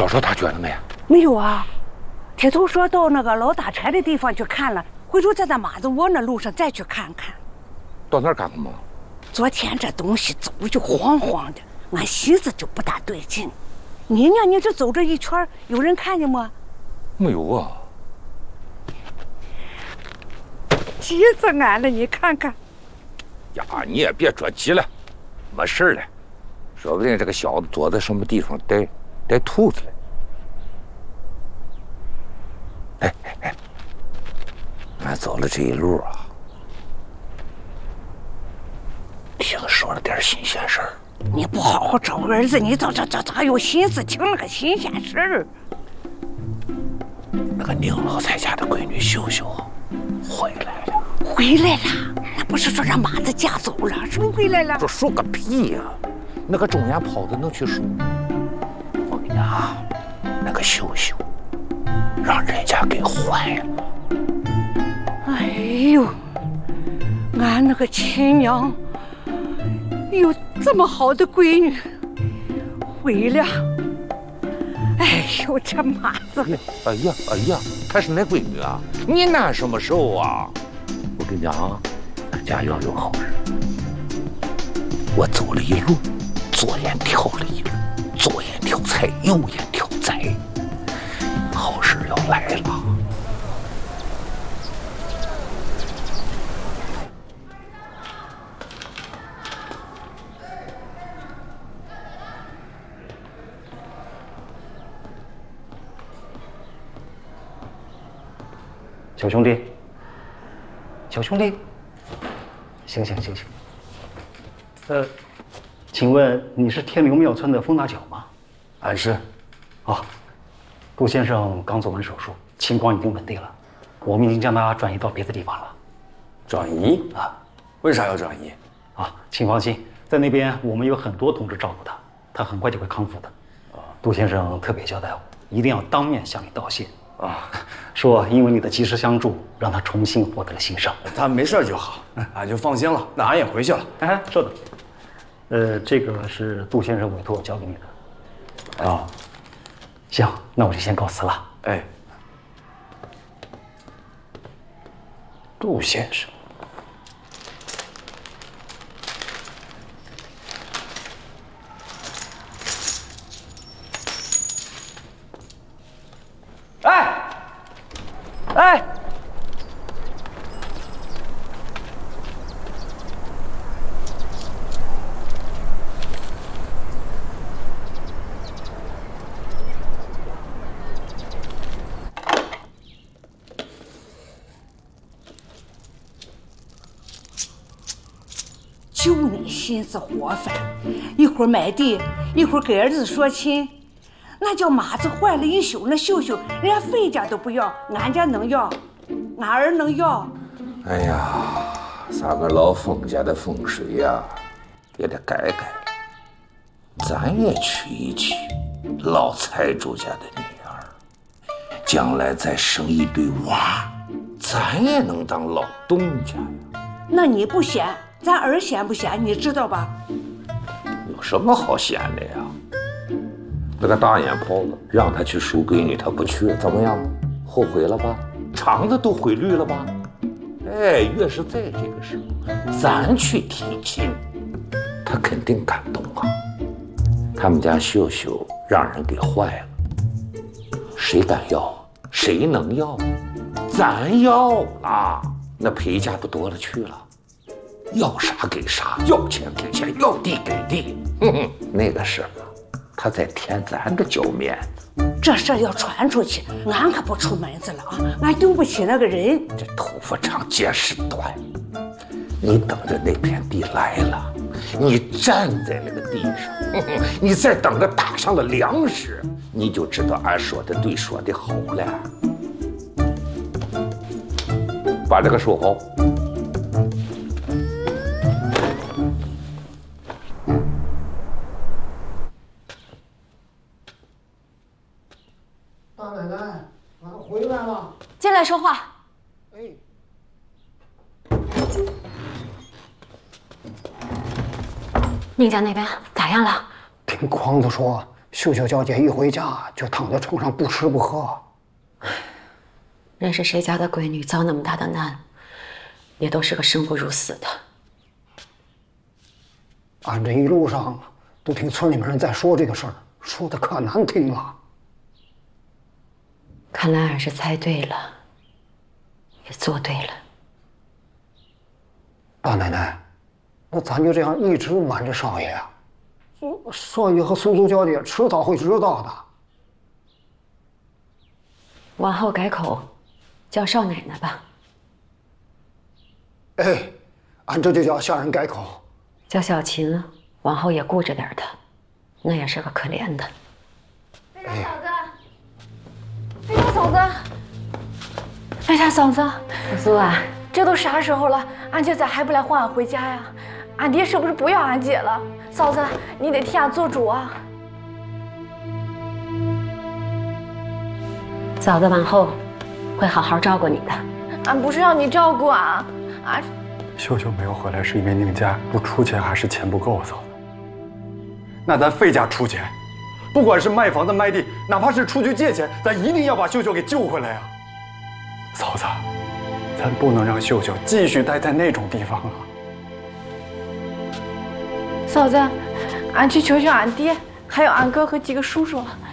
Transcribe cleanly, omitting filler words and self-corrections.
小时候他觉得呢呀？ 没有啊，铁头说到那个老打柴的地方去看了，回头在那马子窝那路上再去看看。 到那儿干什么？ 昨天这东西走就慌慌的，俺寻思就不大对劲。你呢？你这走这一圈，有人看见吗？ 没有啊。 急死俺了，你看看。 呀，你也别着急了，没事了，说不定这个小子躲在什么地方逮兔子了。哎，俺走了这一路啊，听说了点新鲜事儿。 你不好好找儿子，你咋有心思听那个新鲜事儿？ 那个宁老财家的闺女秀秀回来了。 回来了？那不是说让马子嫁走了？什么回来了？ 这说个屁呀！那个中原跑的能去数？我跟你讲，那个秀秀让人家给坏了。 哎呦，俺那个亲娘有这么好的闺女回来，哎呦，这马子！ 哎呀，她是恁闺女啊！你难什么受啊？我跟你讲啊，俺家要有好人。我走了一路，左眼挑了一路，左眼挑菜，右眼挑灾，好事要来了。 小兄弟，醒！请问你是天流庙村的风大脚吗？ 俺是。 哦，杜先生刚做完手术，情况已经稳定了，我们已经将他转移到别的地方了。 转移啊？为啥要转移？ 啊，请放心，在那边我们有很多同志照顾他，他很快就会康复的。杜先生特别交代我，一定要当面向你道谢。啊，说因为你的及时相助，让他重新获得了新生。 他没事就好，俺就放心了。那俺也回去了。 哎，稍等，这个是杜先生委托我交给你的。啊，行，那我就先告辞了。 哎，杜先生。 哎， 就你心思活泛，一会儿买地，一会儿给儿子说亲，那叫马子坏了一宿，那秀秀人家费家都不要，俺家能要，俺儿能要。 哎呀，咱们老封家的风水呀，也得改改。咱也娶一娶老财主家的女儿，将来再生一堆娃，咱也能当老东家呀。 那你不嫌，咱儿嫌不嫌？你知道吧？ 有什么好嫌的呀？那个大眼泡子让他去赎闺女，他不去，怎么样？后悔了吧？肠子都灰绿了吧？哎，越是在这个时候，咱去提亲，他肯定感动啊。他们家秀秀让人给坏了，谁敢要？谁能要？咱要了，那陪嫁不多了去了。要啥给啥，要钱给钱，要地给地。那个时候，他在舔咱的脚面子。 这事儿要传出去，俺可不出门子了啊！俺丢不起那个人。 这头发长见识短，你等着那片地来了，你站在那个地上，你再等着打上了粮食，你就知道俺说的对，说的好了。把这个收好。 大奶奶，俺回来了。 进来说话。 哎， 宁家那边咋样了？ 听光头说， 秀秀小姐一回家就躺在床上不吃不喝。 认识谁家的闺女遭那么大的难，也都是个生不如死的。 俺这一路上都听村里面人在说这个事儿，说的可难听了。 看来俺是猜对了，也做对了。 大奶奶，那咱就这样一直瞒着少爷啊？少爷和苏苏小姐迟早会知道的。 往后改口，叫少奶奶吧。 哎，俺这就叫下人改口。 叫小琴，往后也顾着点她，那也是个可怜的。 飞茶嫂子，飞茶嫂子， 苏苏啊， 这都啥时候了，俺姐咋还不来唤俺回家呀？俺爹是不是不要俺姐了？嫂子，你得替俺做主啊！ 嫂子往后会好好照顾你的。 俺不是让你照顾俺， 秀秀没有回来是因为宁家不出钱还是钱不够啊，嫂子？那咱费家出钱，不管是卖房子卖地，哪怕是出去借钱，咱一定要把秀秀给救回来呀！嫂子，咱不能让秀秀继续待在那种地方啊！ 嫂子，俺去求求俺爹，还有俺哥和几个叔叔了。